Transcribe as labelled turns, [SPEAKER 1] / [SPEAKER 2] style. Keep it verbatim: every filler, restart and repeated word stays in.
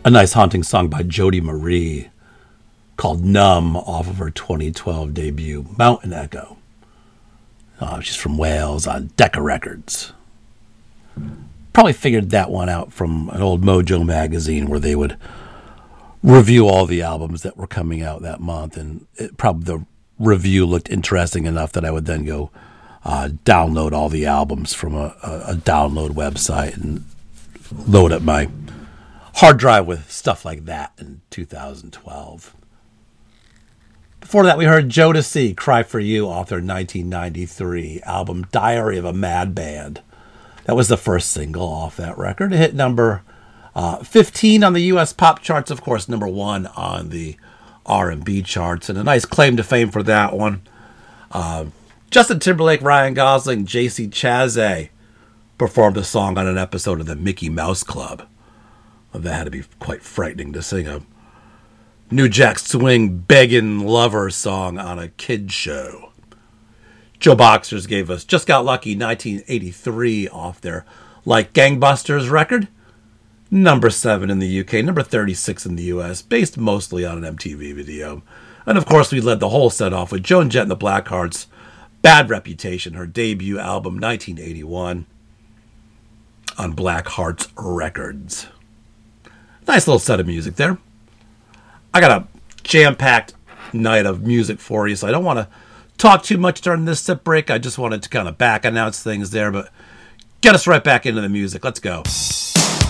[SPEAKER 1] a nice haunting song by Jody Marie called Numb off of her twenty twelve debut, Mountain Echo. Uh, she's from Wales on Decca Records. Probably figured that one out from an old Mojo magazine where they would review all the albums that were coming out that month, and it, probably the review looked interesting enough that I would then go uh, download all the albums from a, a, a download website and load up my hard drive with stuff like that in two thousand twelve. Before that, we heard Jodeci, Cry For You, off their nineteen ninety-three album Diary of a Mad Band. That was the first single off that record. It hit number uh, fifteen on the U S pop charts, of course, number one on the R and B charts, and a nice claim to fame for that one. Uh, Justin Timberlake, Ryan Gosling, J C Chasez performed a song on an episode of the Mickey Mouse Club. Well, that had to be quite frightening to sing a New Jack Swing begging lover song on a kid show. Joe Boxers gave us Just Got Lucky nineteen eighty-three off their Like Gangbusters record. Number seven in the U K, number thirty-six in the U S, based mostly on an M T V video. And of course, we led the whole set off with Joan Jett and the Blackhearts, Bad Reputation, her debut album, nineteen eighty-one, on Blackhearts Records. Nice little set of music there. I got a jam-packed night of music for you, so I don't want to talk too much during this sip break. I just wanted to kind of back announce things there, but get us right back into the music. Let's go.